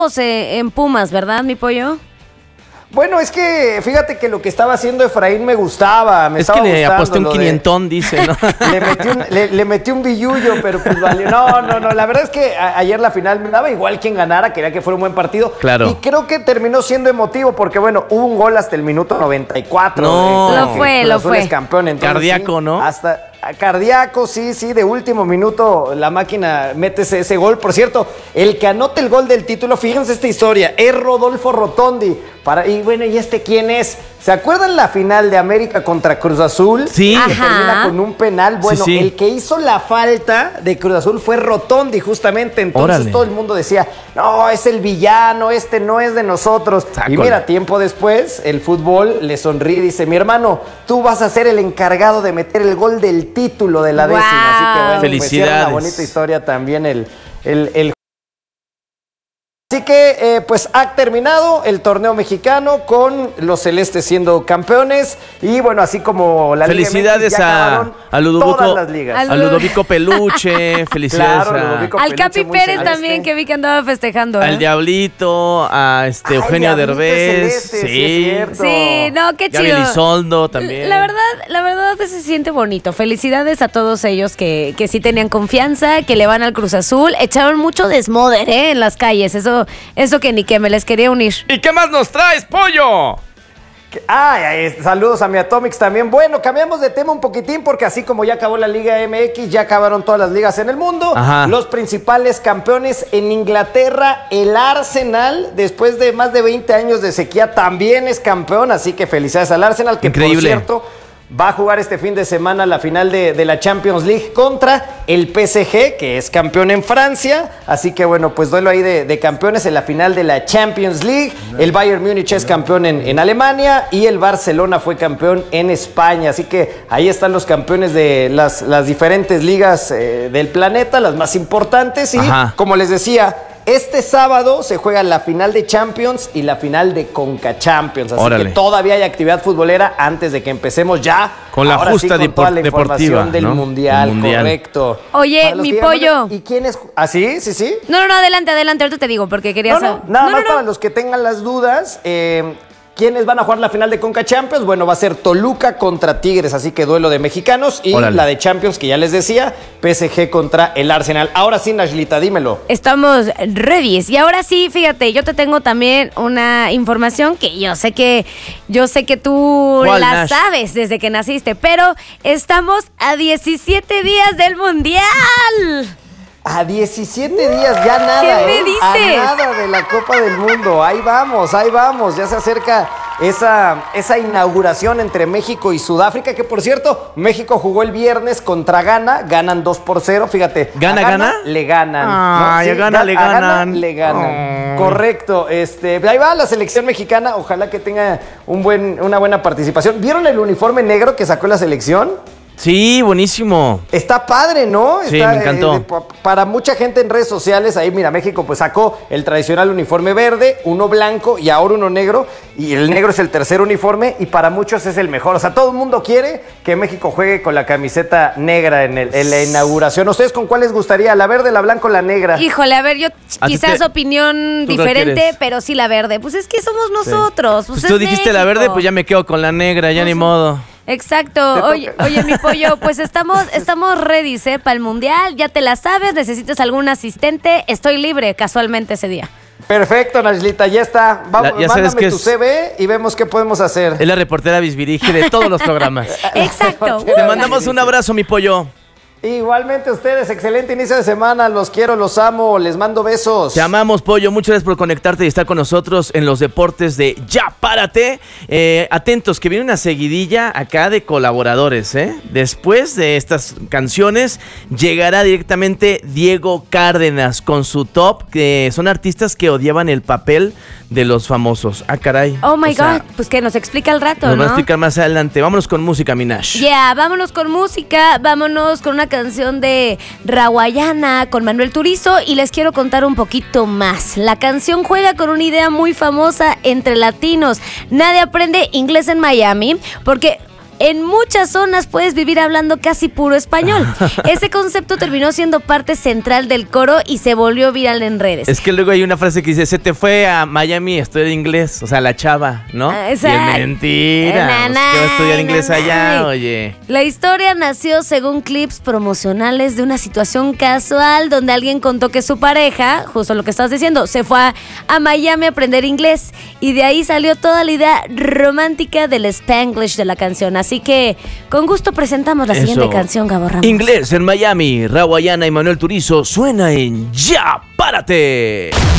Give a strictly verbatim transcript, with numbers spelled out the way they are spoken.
en Pumas, ¿verdad, mi pollo? Bueno, es que fíjate que lo que estaba haciendo Efraín me gustaba. Me es estaba que le aposté un de... quinientón, dice, ¿no? le, metí un, le, le metí un billullo, pero pues valió. No, no, no. La verdad es que a, ayer la final me daba igual quien ganara, quería que fuera un buen partido. Claro. Y creo que terminó siendo emotivo porque, bueno, hubo un gol hasta el minuto noventa y cuatro. No. De, lo fue, lo fue. Es campeón, entonces, cardíaco, sí, ¿no? Hasta... Cardíaco, sí, sí, de último minuto la máquina mete ese, ese gol. Por cierto, el que anota el gol del título, fíjense esta historia, es Rodolfo Rotondi. Para, y bueno, ¿y este quién es? ¿Se acuerdan la final de América contra Cruz Azul? Sí. Que termina con un penal. Bueno, sí, sí. el que hizo la falta de Cruz Azul fue Rotondi, justamente. Entonces Órale. todo el mundo decía, no, es el villano, este no es de nosotros. Sácole. Y mira, tiempo después, el fútbol le sonríe y dice, mi hermano, tú vas a ser el encargado de meter el gol del título de la Wow. décima. Así que bueno, Felicidades. pues era una bonita historia también el... el, el Así que, eh, pues, ha terminado el torneo mexicano con los celestes siendo campeones. Y, bueno, así como la Felicidades Liga M X, ya a, acabaron a Ludovico, todas las ligas. a Ludovico Peluche. Felicidades Claro, a, Ludovico Al Peluche, Capi muy Pérez celeste. también, que vi que andaba festejando. ¿eh? al Diablito, a este Ay, Eugenio Diablito Derbez. celeste, sí es cierto. Sí, no, qué Gaby chido. Elizondo también. La verdad, la verdad se siente bonito. Felicidades a todos ellos que, que sí tenían confianza, que le van al Cruz Azul. Echaron mucho desmoder, ¿eh? En las calles. Eso, eso que ni que me les quería unir. ¿Y qué más nos traes, pollo? Ay, ay, saludos a mi Atomics también. Bueno, cambiamos de tema un poquitín porque así como ya acabó la Liga M X, ya acabaron todas las ligas en el mundo. Ajá. Los principales campeones en Inglaterra, el Arsenal, después de más de veinte años de sequía, también es campeón. Así que felicidades al Arsenal, que Increíble. por cierto va a jugar este fin de semana la final de, de la Champions League contra el P S G, que es campeón en Francia. Así que bueno, pues duelo ahí de, de campeones en la final de la Champions League. El Bayern Múnich es campeón en, en Alemania y el Barcelona fue campeón en España. Así que ahí están los campeones de las, las diferentes ligas eh, del planeta, las más importantes. Y Ajá. como les decía, este sábado se juega la final de Champions y la final de Conca Champions. Así Órale. que todavía hay actividad futbolera antes de que empecemos ya. Con la Ahora justa sí, con toda la depor- información deportiva, del ¿no? mundial, El mundial. correcto. Oye, Para los mi que ya pollo. no- ¿Y quién es? ¿Ah, sí? ¿Sí, sí? No, no, no, adelante, adelante. Ahorita te digo, porque quería No, saber. no, nada no, más no, para no. los que tengan las dudas. Eh, ¿Quiénes van a jugar la final de Conca Champions? Bueno, va a ser Toluca contra Tigres, así que duelo de mexicanos. Y Órale. la de Champions, que ya les decía, P S G contra el Arsenal. Ahora sí, Nashlita, dímelo. Estamos ready. Y ahora sí, fíjate, yo te tengo también una información que yo sé que yo sé que tú ¿Cuál, la Nash? sabes desde que naciste, pero estamos a diecisiete días del Mundial. A diecisiete días, ya nada, ¿Qué me ¿eh? dices? A nada de la Copa del Mundo. Ahí vamos, ahí vamos. Ya se acerca esa, esa inauguración entre México y Sudáfrica, que por cierto, México jugó el viernes contra Ghana, ganan dos por cero, fíjate. ¿Gana, a gana? Le ganan. Ay, a Ghana ga- le a Ghana ganan. le ganan. Ay. Correcto. Este, ahí va la selección mexicana, ojalá que tenga un buen, una buena participación. ¿Vieron el uniforme negro que sacó la selección? Sí, buenísimo. Está padre, ¿no? Sí, Está, me encantó. eh, pa- para mucha gente en redes sociales, ahí mira, México pues sacó el tradicional uniforme verde, uno blanco y ahora uno negro. Y el negro es el tercer uniforme y para muchos es el mejor. O sea, todo el mundo quiere que México juegue con la camiseta negra en, el, en la inauguración. ¿Ustedes con cuál les gustaría? ¿La verde, la blanca o la negra? Híjole, a ver, yo ¿A ti quizás te- opinión tú cuál diferente, quieres? pero sí la verde. Pues es que somos nosotros. Pues Pues es tú dijiste la México. verde, pues ya me quedo con la negra, ya ni modo. Exacto. Te Oye, toca. oye, mi pollo, pues estamos, estamos ready, ¿eh? Para el Mundial. Ya te la sabes, necesitas algún asistente. Estoy libre casualmente ese día. Perfecto, Nashlita, ya está. Vamos, La- ya sabes mándame que tu es- C V y vemos qué podemos hacer. Es la reportera bisbirige de todos los programas. Exacto. Te mandamos un abrazo, mi pollo. Igualmente ustedes, excelente inicio de semana. Los quiero, los amo, les mando besos. Te amamos, pollo. Muchas gracias por conectarte y estar con nosotros en los deportes de Ya Párate. Eh, atentos, que viene una seguidilla acá de colaboradores, ¿eh? Después de estas canciones, llegará directamente Diego Cárdenas con su top, que son artistas que odiaban el papel de los famosos. Ah, caray. Oh my O sea, God, pues que nos explica al rato, Nos ¿no? va a explicar más adelante. Vámonos con música, Minash. Ya, vámonos con música, vámonos con una canción de Rawayana con Manuel Turizo y les quiero contar un poquito más. La canción juega con una idea muy famosa entre latinos. Nadie aprende inglés en Miami porque en muchas zonas puedes vivir hablando casi puro español. Ese concepto terminó siendo parte central del coro y se volvió viral en redes. Es que luego hay una frase que dice, se te fue a Miami a estudiar inglés, o sea, la chava, ¿no? Ah, y es mentira, Na, pues, na, ¿qué va a estudiar inglés na, allá, na. oye? La historia nació según clips promocionales de una situación casual donde alguien contó que su pareja, justo lo que estás diciendo, se fue a, a Miami a aprender inglés y de ahí salió toda la idea romántica del Spanglish de la canción. Así que con gusto presentamos la Eso. siguiente canción, Gabo Ramos. Inglés en Miami, Rawayana y Manuel Turizo suena en Ya Párate.